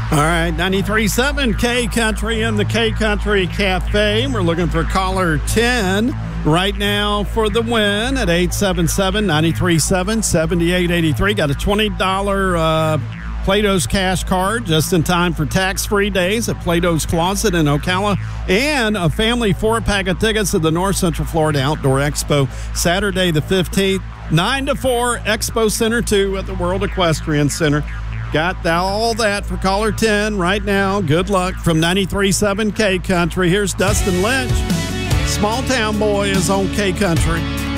All right, 93.7 K Country in the K Country Cafe. We're looking for caller 10 right now for the win at 877-937-7883. Got a $20 Plato's Cash card just in time for tax-free days at Plato's Closet in Ocala, and a family 4-pack of tickets to the North Central Florida Outdoor Expo Saturday the 15th, 9 to 4, Expo Center 2 at the World Equestrian Center. Got all that for caller 10 right now. Good luck from 93.7 K Country. Here's Dustin Lynch. Small Town Boy is on K Country.